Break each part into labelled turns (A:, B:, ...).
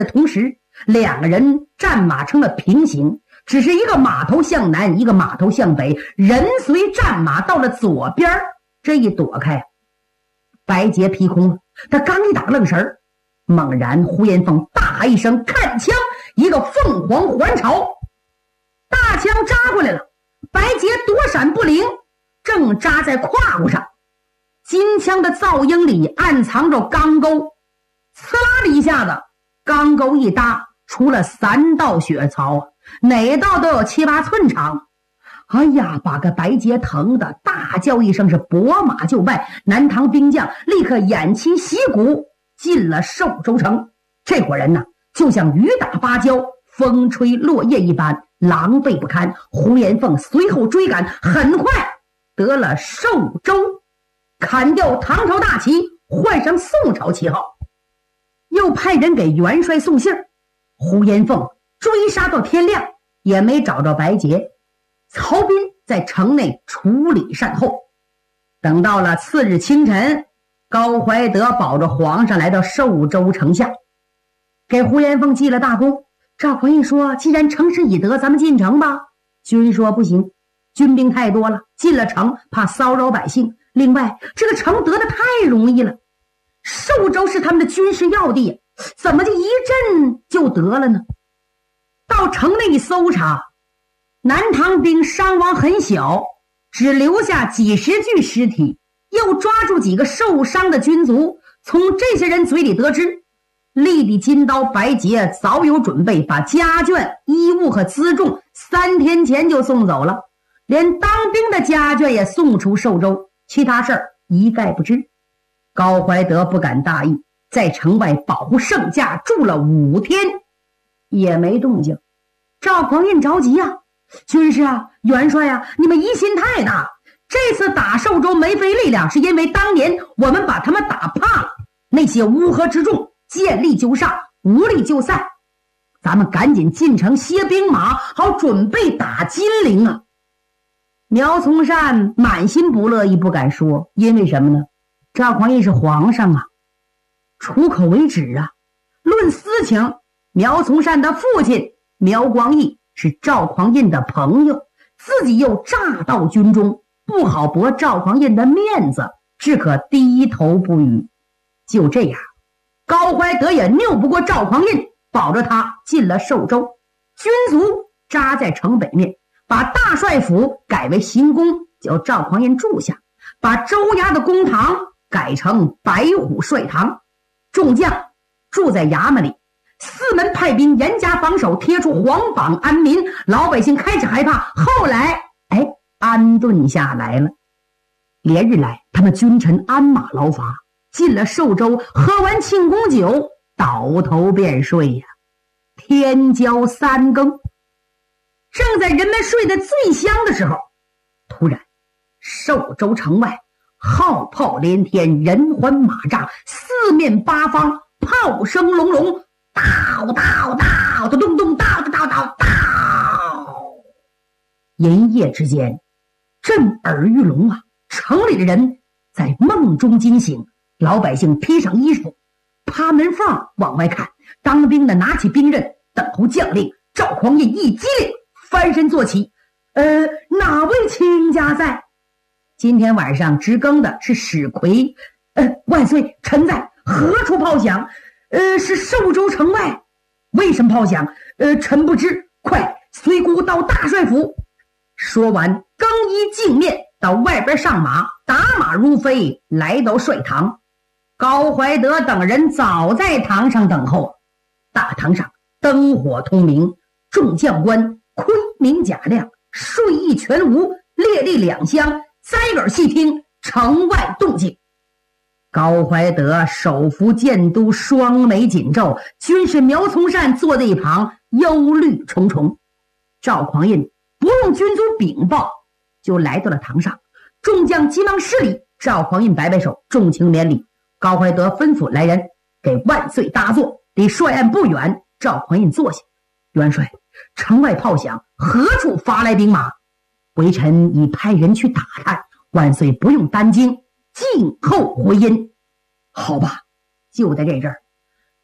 A: 同时，两个人战马成了平行，只是一个马头向南，一个马头向北，人随战马到了左边，这一躲开，白洁劈空了。他刚一打愣神，猛然呼延凤大喊一声：“看枪！”一个凤凰环朝，大枪扎过来了，白洁躲闪不灵，正扎在胯骨上。金枪的噪音里暗藏着钢钩，呲啦的一下子，钢钩一搭，出了3道血槽，哪道都有7、8寸长。哎呀，把个白洁疼的大叫一声，是拨马就败。南唐兵将立刻偃旗息鼓，进了寿州城。这伙人呢，就像雨打芭蕉，风吹落叶一般，狼狈不堪。呼延凤随后追赶，很快得了寿州，砍掉唐朝大旗，换上宋朝旗号，又派人给元帅送信。呼延凤追杀到天亮，也没找着白洁。曹彬在城内处理善后。等到了次日清晨，高怀德保着皇上来到寿州城下，给呼延凤记了大功。赵匡胤说：“既然成事已得，咱们进城吧。”军说：“不行，军兵太多了，进了城怕骚扰百姓。另外，这个城得的太容易了，寿州是他们的军事要地，怎么就一阵就得了呢？”到城内一搜查，南唐兵伤亡很小，只留下几十具尸体，又抓住几个受伤的军卒。从这些人嘴里得知，立地金刀白洁早有准备，把家眷、衣物和辎重3天前就送走了，连当兵的家眷也送出寿州，其他事儿一概不知。高怀德不敢大意，在城外保护圣驾住了5天，也没动静。赵匡胤着急啊，军师啊，元帅啊，你们疑心太大，这次打寿州没费力量，是因为当年我们把他们打怕了，那些乌合之众见利就上，无力就散，咱们赶紧进城歇兵马，好准备打金陵啊。苗从善满心不乐意，不敢说，因为什么呢？赵匡胤是皇上啊，出口为止啊。论私情，苗从善的父亲苗光义是赵匡胤的朋友，自己又乍到军中，不好驳赵匡胤的面子，只可低头不语。就这样，高怀德也拗不过赵匡胤，保着他进了寿州。军卒扎在城北面，把大帅府改为行宫，叫赵匡胤住下，把州衙的公堂改成白虎帅堂，众将住在衙门里，四门派兵严加防守，贴出皇榜安民。老百姓开始害怕，后来安顿下来了。连日来，他们君臣鞍马劳乏，进了寿州，喝完庆功酒，倒头便睡呀。天交3更，正在人们睡得最香的时候，突然寿州城外号炮连天，人环马帐，四面八方炮声隆隆，叨叨叨，咚咚叨叨叨叨，银夜之间震耳欲聋啊！城里的人在梦中惊醒，老百姓披上衣服，趴门缝往外看，当兵的拿起兵刃，等候将令。赵匡胤一激灵，翻身坐起，哪位卿家在？今天晚上值更的是史奎。万岁，臣在。何处炮响？是寿州城外。为什么炮响？臣不知。快随姑到大帅府。说完，更衣净面，到外边上马，打马如飞，来到帅堂。高怀德等人早在堂上等候。大堂上灯火通明，众将官盔明甲亮，睡意全无，列立两厢，栽耳细听城外动静。高怀德手扶剑都，双眉紧皱，军士苗从善坐在一旁，忧虑重重。赵匡胤不用军卒禀报，就来到了堂上，众将急忙施礼。赵匡胤摆摆手，重情免礼。高怀德吩咐来人给万岁搭座，离帅案不远。赵匡胤坐下。元帅，城外炮响，何处发来兵马？微臣已派人去打探，万岁不用担惊，静候回音。好吧，就在这阵儿，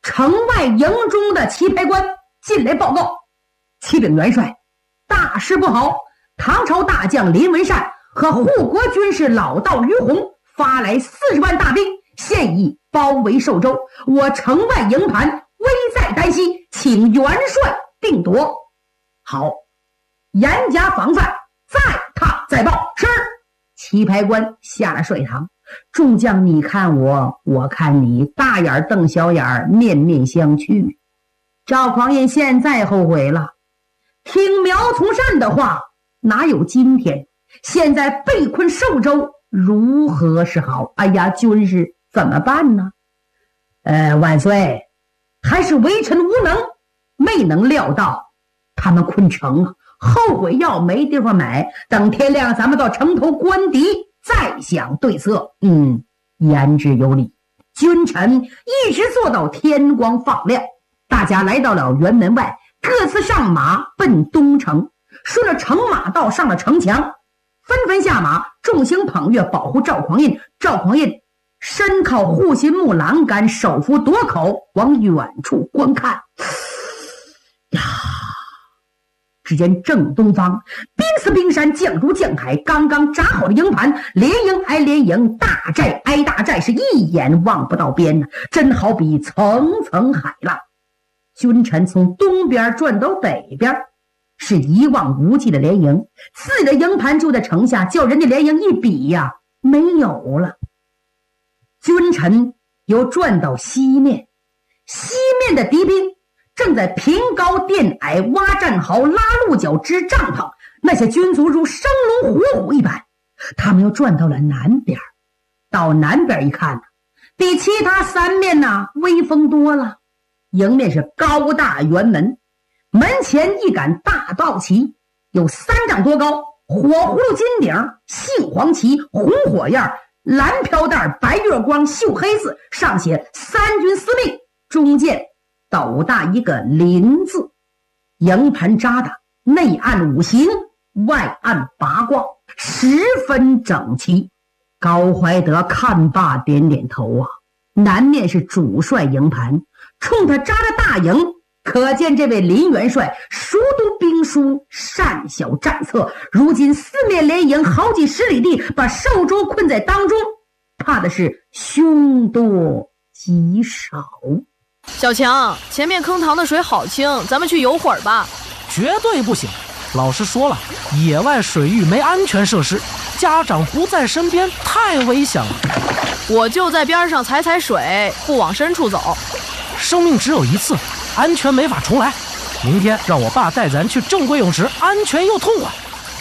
A: 城外营中的棋牌官进来报告，启禀元帅，大事不好，唐朝大将林文善和护国军士老道于洪发来40万大兵，现已包围寿州，我城外营盘危在旦夕，请元帅定夺。好，严加防范，再踏再报。是。棋牌官下了帅堂，众将你看我，我看你，大眼瞪小眼，面面相觑。赵匡胤现在后悔了，听苗从善的话，哪有今天？现在被困寿州，如何是好？哎呀，军师怎么办呢？万岁，还是微臣无能，没能料到他们困城啊，后悔药没地方买，等天亮咱们到城头关敌，再想对策。言之有理。君臣一直做到天光放亮，大家来到了辕门外，各自上马奔东城，顺着城马道上了城墙，纷纷下马，众星捧月保护赵匡胤。赵匡胤身靠护心木栏杆，手扶夺口，往远处观看。呀！只见正东方，冰似冰山，降如降海，刚刚扎好的营盘，连营挨连营，大寨挨大寨，是一眼望不到边呢，真好比层层海浪。君臣从东边转到北边，是一望无际的连营，自己的营盘就在城下，叫人家连营一比呀，没有了。君臣又转到西面，西面的敌兵正在平高垫矮，挖战壕，拉鹿角，支帐篷，那些军卒如生龙活虎一般。他们又转到了南边，到南边一看，比其他三面威风多了。迎面是高大辕门，门前一杆大道旗，有3丈多高，火葫芦金顶，杏黄旗，红火焰，蓝飘带，白月光，绣黑字，上写3军司令，中间斗大一个林字。营盘扎的内按5行，外按8卦，十分整齐。高怀德看罢点点头啊。南面是主帅营盘，冲他扎的大营，可见这位林元帅熟读兵书，善晓战策。如今4面连营好几10里地，把寿州困在当中，怕的是凶多吉少。
B: 小强，前面坑塘的水好清，咱们去游会儿吧。
C: 绝对不行，老师说了，野外水域没安全设施，家长不在身边太危险了。
B: 我就在边上踩踩水，不往深处走。
C: 生命只有一次，安全没法重来。明天让我爸带咱去正规泳池，安全又痛快。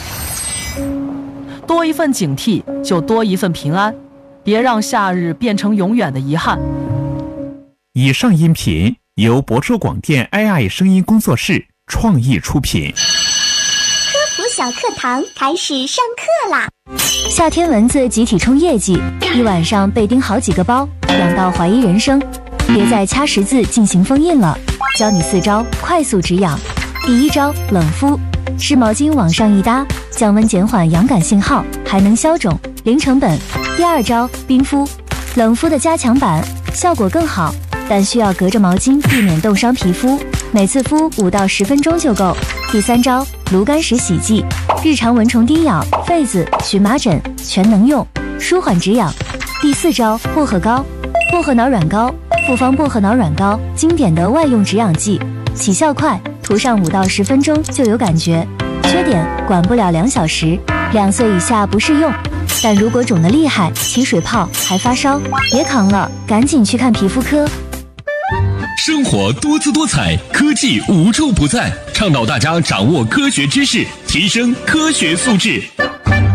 D: 多一份警惕，就多一份平安，别让夏日变成永远的遗憾。
E: 以上音频由博州广电 AI 声音工作室创意出品。
F: 科普小课堂开始上课啦！
G: 夏天蚊子集体冲业绩，一晚上被叮好几个包，痒到怀疑人生。别再掐十字进行封印了，教你4招快速止痒。第1招冷敷，湿毛巾往上一搭，降温减缓痒感信号，还能消肿，零成本。第2招冰敷，冷敷的加强版，效果更好，但需要隔着毛巾避免冻伤皮肤，每次敷5到10分钟就够。第3招炉甘石洗剂，日常蚊虫叮咬、痱子、荨麻疹全能用，舒缓止痒。第4招薄荷膏，薄荷脑软膏，复方薄荷脑软膏，经典的外用止痒剂，起效快，涂上5到10分钟就有感觉。缺点管不了2小时，2岁以下不适用。但如果肿得厉害，起水泡还发烧，别扛了，赶紧去看皮肤科。
H: 生活多姿多彩，科技无处不在，倡导大家掌握科学知识，提升科学素质。